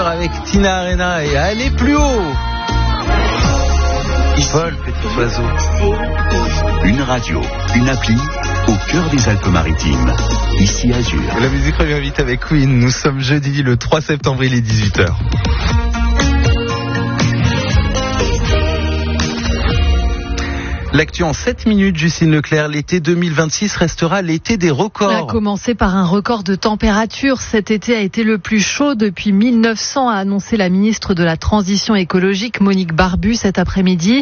avec Tina Arena et Aller plus haut. Vol, petit oiseau. Une radio, une appli au cœur des Alpes-Maritimes. Ici Azur. La musique revient vite avec Queen. Nous sommes jeudi le 3 septembre, il est 18h. L'actu en 7 minutes, Justine Leclerc. L'été 2026 restera l'été des records. On a commencé par un record de température. Cet été a été le plus chaud depuis 1900, a annoncé la ministre de la Transition écologique, Monique Barbu, cet après-midi.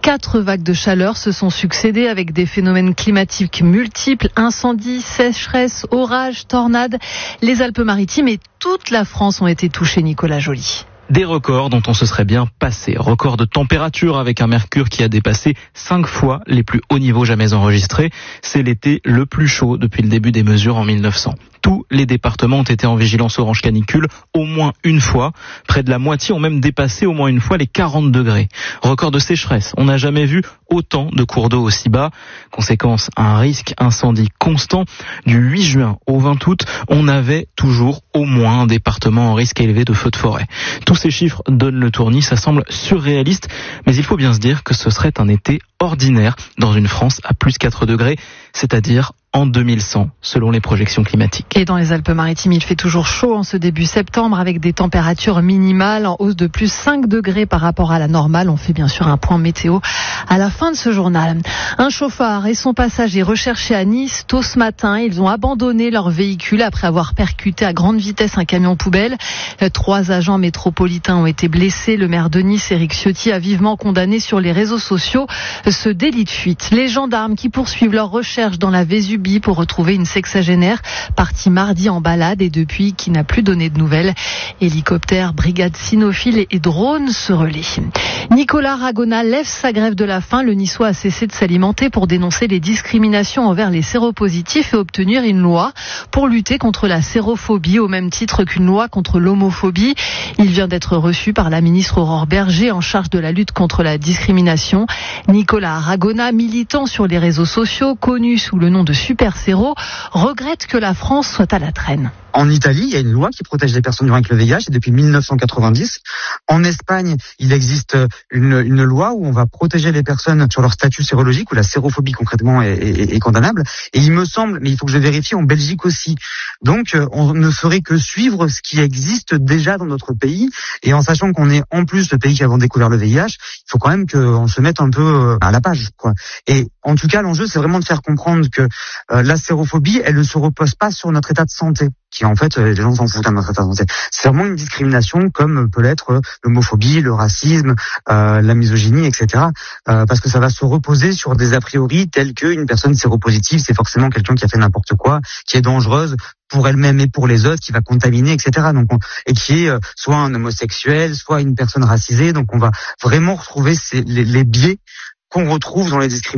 4 vagues de chaleur se sont succédées avec des phénomènes climatiques multiples, incendies, sécheresses, orages, tornades. Les Alpes-Maritimes et toute la France ont été touchées, Nicolas Joly. Des records dont on se serait bien passé. Record de température avec un mercure qui a dépassé 5 fois les plus hauts niveaux jamais enregistrés. C'est l'été le plus chaud depuis le début des mesures en 1900. Tous les départements ont été en vigilance orange canicule au moins une fois. Près de la moitié ont même dépassé au moins une fois les 40 degrés. Record de sécheresse. On n'a jamais vu autant de cours d'eau aussi bas. Conséquence, un risque incendie constant. Du 8 juin au 20 août, on avait toujours au moins un département en risque élevé de feux de forêt. Tous ces chiffres donnent le tournis. Ça semble surréaliste, mais il faut bien se dire que ce serait un été ordinaire dans une France à plus 4 degrés, c'est-à-dire en 2100, selon les projections climatiques. Et dans les Alpes-Maritimes, il fait toujours chaud en ce début septembre avec des températures minimales en hausse de plus 5 degrés par rapport à la normale. On fait bien sûr un point météo à la fin de ce journal. Un chauffard et son passager recherchés à Nice tôt ce matin. Ils ont abandonné leur véhicule après avoir percuté à grande vitesse un camion poubelle. 3 agents métropolitains ont été blessés. Le maire de Nice, Éric Ciotti, a vivement condamné sur les réseaux sociaux ce délit de fuite. Les gendarmes qui poursuivent leur recherche dans la Vésubie pour retrouver une sexagénaire partie mardi en balade et depuis qui n'a plus donné de nouvelles. Hélicoptères, brigades cynophiles et drones se relaient. Nicolas Ragona lève sa grève de la faim. Le Niçois a cessé de s'alimenter pour dénoncer les discriminations envers les séropositifs et obtenir une loi pour lutter contre la sérophobie au même titre qu'une loi contre l'homophobie. Il vient d'être reçu par la ministre Aurore Berger en charge de la lutte contre la discrimination. Nicolas Ragona, militant sur les réseaux sociaux, connu sous le nom de Super Séro, regrette que la France soit à la traîne. En Italie, il y a une loi qui protège les personnes vivant avec le VIH, et depuis 1990. En Espagne, il existe une loi où on va protéger les personnes sur leur statut sérologique, où la sérophobie concrètement est condamnable. Et il me semble, mais il faut que je vérifie, en Belgique aussi. Donc, on ne ferait que suivre ce qui existe déjà dans notre pays. Et en sachant qu'on est en plus le pays qui a découvert le VIH, il faut quand même qu'on se mette un peu à la page, quoi. Et en tout cas, l'enjeu, c'est vraiment de faire comprendre que la sérophobie, elle ne se repose pas sur notre état de santé, qui en fait, les gens s'en foutent à notre état de santé. C'est vraiment une discrimination comme peut l'être l'homophobie, le racisme, la misogynie, etc. Parce que ça va se reposer sur des a priori tels qu'une personne séropositive, c'est forcément quelqu'un qui a fait n'importe quoi, qui est dangereuse pour elle-même et pour les autres, qui va contaminer, etc. Donc, et qui est soit un homosexuel, soit une personne racisée. Donc, on va vraiment retrouver les biais qu'on retrouve dans les discriminations.